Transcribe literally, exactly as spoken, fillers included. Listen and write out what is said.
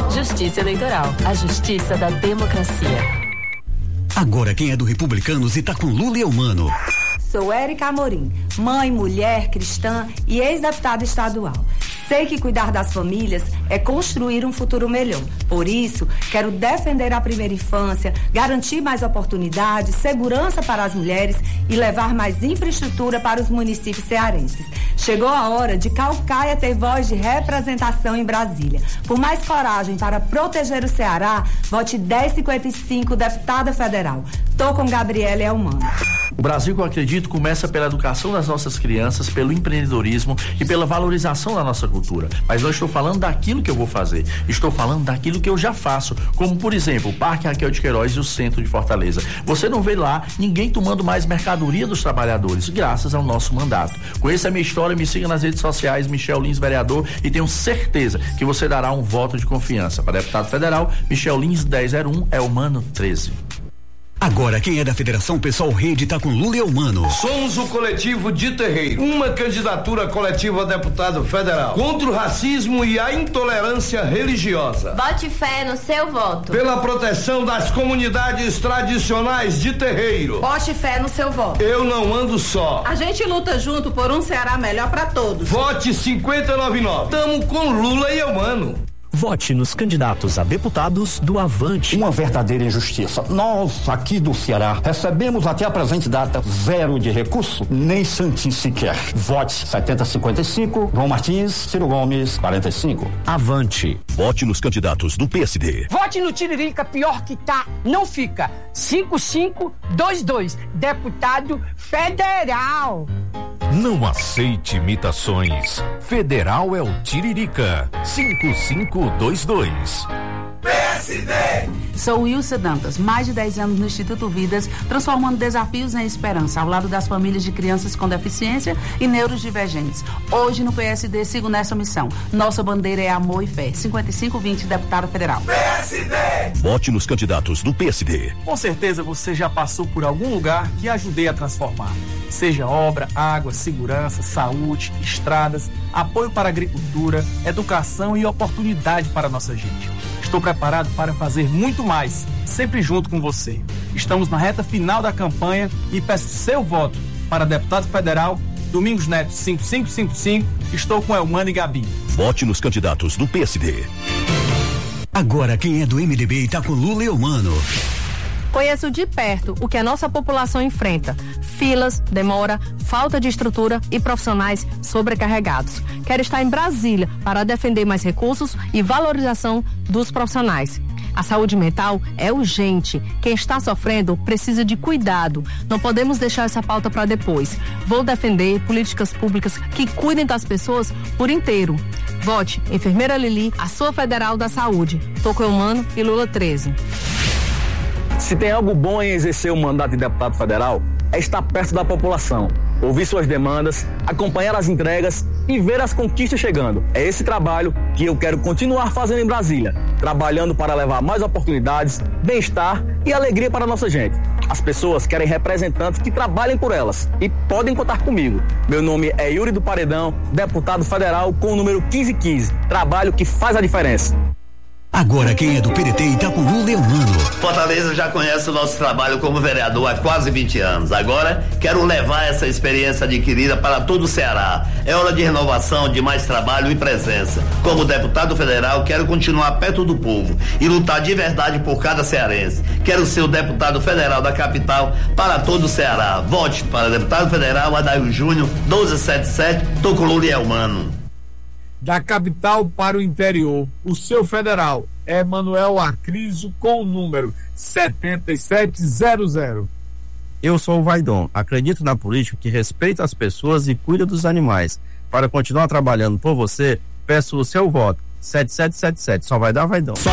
Justiça Eleitoral, a justiça da democracia. Agora quem é do Republicanos e tá com Lula e Eumano. Sou Érica Amorim, mãe, mulher, cristã e ex-deputada estadual. Sei que cuidar das famílias é construir um futuro melhor. Por isso, quero defender a primeira infância, garantir mais oportunidades, segurança para as mulheres e levar mais infraestrutura para os municípios cearenses. Chegou a hora de Caucaia ter voz de representação em Brasília. Por mais coragem para proteger o Ceará, vote dez cinquenta e cinco, deputada federal. Tô com Gabriela Eumano. O Brasil que eu acredito começa pela educação das nossas crianças, pelo empreendedorismo e pela valorização da nossa cultura. Mas não estou falando daquilo que eu vou fazer, estou falando daquilo que eu já faço, como por exemplo o Parque Raquel de Queiroz e o centro de Fortaleza. Você não vê lá ninguém tomando mais mercadoria dos trabalhadores, graças ao nosso mandato. Conheça a minha história, me siga nas redes sociais, Michel Lins vereador, e tenho certeza que você dará um voto de confiança. Para deputado federal, Michel Lins dez zero um, Eumano treze. Agora quem é da Federação Pessoal Rede tá com Lula e Eumano. Somos o coletivo de Terreiro, uma candidatura coletiva a deputado federal contra o racismo e a intolerância religiosa. Bote fé no seu voto. Pela proteção das comunidades tradicionais de Terreiro. Bote fé no seu voto. Eu não ando só. A gente luta junto por um Ceará melhor para todos. Vote cinquenta e nove nove. Tamo com Lula e Eumano. Vote nos candidatos a deputados do Avante. Uma verdadeira injustiça. Nós, aqui do Ceará, recebemos até a presente data zero de recurso, nem santinho sequer. Vote setenta cinquenta e cinco, João Martins, Ciro Gomes, quarenta e cinco. Avante. Vote nos candidatos do P S D. Vote no Tiririca, pior que tá, não fica. cinco cinco dois dois, deputado federal. Não aceite imitações. Federal é o Tiririca. cinco cinco dois dois. P S D. Sou Wilson Dantas, mais de dez anos no Instituto Vidas, transformando desafios em esperança, ao lado das famílias de crianças com deficiência e neurodivergentes. Hoje no P S D sigo nessa missão. Nossa bandeira é amor e fé. cinquenta e cinco vinte, deputado federal. P S D. Vote nos candidatos do P S D. Com certeza você já passou por algum lugar que ajudei a transformar. Seja obra, água, segurança, saúde, estradas, apoio para a agricultura, educação e oportunidade para a nossa gente. Estou preparado para fazer muito mais, sempre junto com você. Estamos na reta final da campanha e peço seu voto para deputado federal, Domingos Neto cinco cinco cinco cinco. Estou com Eumano e Gabi. Vote nos candidatos do P S D. Agora quem é do M D B e tá com Lula e Eumano. Conheço de perto o que a nossa população enfrenta: filas, demora, falta de estrutura e profissionais sobrecarregados. Quero estar em Brasília para defender mais recursos e valorização dos profissionais. A saúde mental é urgente. Quem está sofrendo precisa de cuidado. Não podemos deixar essa pauta para depois. Vou defender políticas públicas que cuidem das pessoas por inteiro. Vote Enfermeira Lili, a sua federal da saúde. Tô com Eumano e Lula treze. Se tem algo bom em exercer o mandato de deputado federal, é estar perto da população, ouvir suas demandas, acompanhar as entregas e ver as conquistas chegando. É esse trabalho que eu quero continuar fazendo em Brasília, trabalhando para levar mais oportunidades, bem-estar e alegria para a nossa gente. As pessoas querem representantes que trabalhem por elas e podem contar comigo. Meu nome é Yuri do Paredão, deputado federal com o número quinze quinze. Trabalho que faz a diferença. Agora quem é do P D T e tá com Lula e Eumano. Fortaleza já conhece o nosso trabalho como vereador há quase vinte anos. Agora quero levar essa experiência adquirida para todo o Ceará. É hora de renovação, de mais trabalho e presença. Como deputado federal, quero continuar perto do povo e lutar de verdade por cada cearense. Quero ser o deputado federal da capital para todo o Ceará. Vote para deputado federal Adair Júnior doze setenta e sete. Tô com Lula e Eumano. Da capital para o interior, o seu federal é Manuel Acriso com o número setenta e sete zero zero. Eu sou o Vaidon, acredito na política que respeita as pessoas e cuida dos animais. Para continuar trabalhando por você, peço o seu voto. sete sete sete sete, só vai dar Vaidon.